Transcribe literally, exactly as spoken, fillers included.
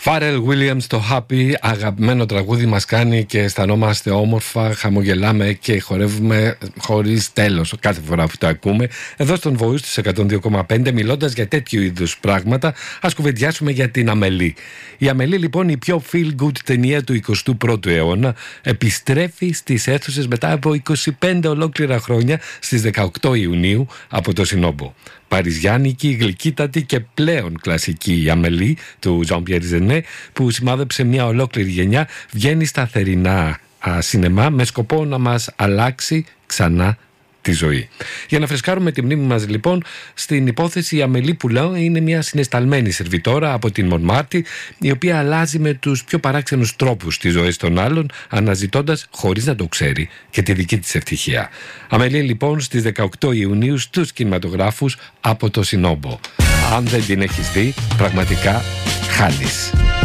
Pharrell Williams, το Happy, αγαπημένο τραγούδι, μας κάνει και αισθανόμαστε όμορφα, χαμογελάμε και χορεύουμε χωρίς τέλος κάθε φορά που το ακούμε. Εδώ στον Voice στους εκατόν δύο κόμμα πέντε, μιλώντας για τέτοιου είδους πράγματα, ας κουβεντιάσουμε για την Αμελή. Η Αμελή, λοιπόν, η πιο feel-good ταινία του εικοστού πρώτου αιώνα, επιστρέφει στις αίθουσες μετά από είκοσι πέντε ολόκληρα χρόνια στις δεκαοκτώ Ιουνίου από το Σινόμπο. Παριζιάνικη, γλυκύτατη και πλέον κλασική η Αμελή του Jean-Pierre Jeunet, που σημάδεψε μια ολόκληρη γενιά, βγαίνει στα θερινά α, σινεμά με σκοπό να μας αλλάξει ξανά τη ζωή. Για να φρεσκάρουμε τη μνήμη μας, λοιπόν, στην υπόθεση, η Αμελή Πουλάν είναι μια συναισθαλμένη σερβιτόρα από την Μονμάρτη, η οποία αλλάζει με τους πιο παράξενους τρόπους τις ζωές των άλλων, αναζητώντας, χωρίς να το ξέρει, και τη δική της ευτυχία. Αμελή, λοιπόν, στις δεκαοκτώ Ιουνίου στους κινηματογράφους από το Σινόμπο. Αν δεν την έχεις δει, πραγματικά χάνεις.